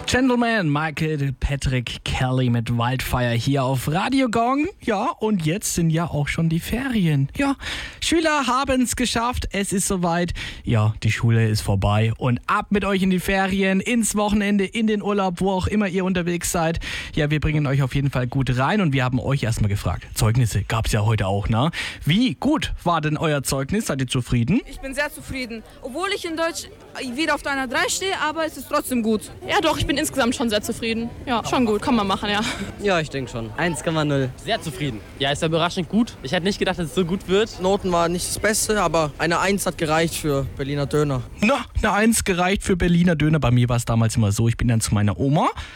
Gentleman, Michael Patrick Kelly mit Wildfire hier auf Radio Gong. Ja, und jetzt sind ja auch schon die Ferien. Ja, Schüler haben es geschafft. Es ist soweit. Ja, die Schule ist vorbei. Und ab mit euch in die Ferien, ins Wochenende, in den Urlaub, wo auch immer ihr unterwegs seid. Ja, wir bringen euch auf jeden Fall gut rein. Und wir haben euch erstmal gefragt. Zeugnisse gab es ja heute auch, ne? Wie gut war denn euer Zeugnis? Seid ihr zufrieden? Ich bin sehr zufrieden. Obwohl ich in Deutsch wieder auf einer 3 stehe, aber es ist trotzdem gut. Ja doch, ich bin insgesamt schon sehr zufrieden. Ja, schon gut, kann man machen, ja. Ja, ich denke schon. 1,0. Sehr zufrieden. Ja, ist ja überraschend gut. Ich hätte nicht gedacht, dass es so gut wird. Noten war nicht das Beste, aber eine 1 hat gereicht für Berliner Döner. Na, eine 1 gereicht für Berliner Döner. Bei mir war es damals immer so, ich bin dann zu meiner Oma